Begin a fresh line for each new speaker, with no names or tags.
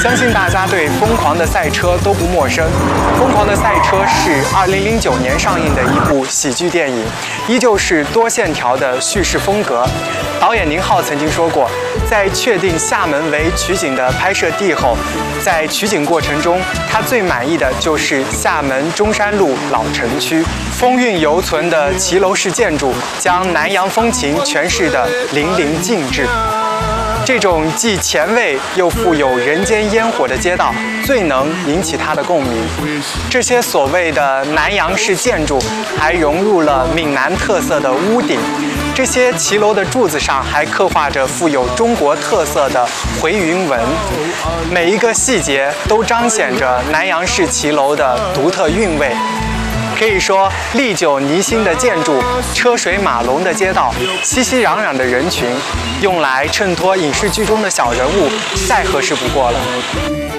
相信大家对《疯狂的赛车》都不陌生，《疯狂的赛车》是2009年上映的一部喜剧电影，依旧是多线条的叙事风格。导演宁浩曾经说过，在确定厦门为取景的拍摄地后，在取景过程中，他最满意的就是厦门中山路老城区，风韵犹存的骑楼式建筑，将南洋风情诠释得淋漓尽致。这种既前卫又富有人间烟火的街道，最能引起他的共鸣。这些所谓的南洋式建筑，还融入了闽南特色的屋顶。这些骑楼的柱子上还刻画着富有中国特色的回云纹，每一个细节都彰显着南洋式骑楼的独特韵味。可以说，历久弥新的建筑、车水马龙的街道、熙熙攘攘的人群，用来衬托影视剧中的小人物，再合适不过了。